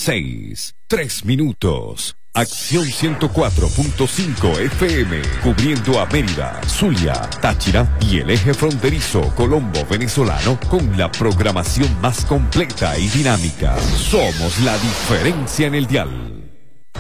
6:03. Acción 104.5 FM, cubriendo a Mérida, Zulia, Táchira y el eje fronterizo Colombo venezolano con la programación más completa y dinámica. Somos la diferencia en el dial.